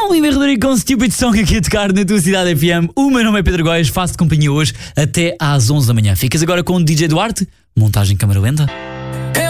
Olivia Rodrigo com Stupid Song aqui a tocar na tua cidade FM. O meu nome é Pedro Góes, faço-te companhia hoje até às 11 da manhã. Ficas agora com o DJ Duarte, montagem câmara lenta.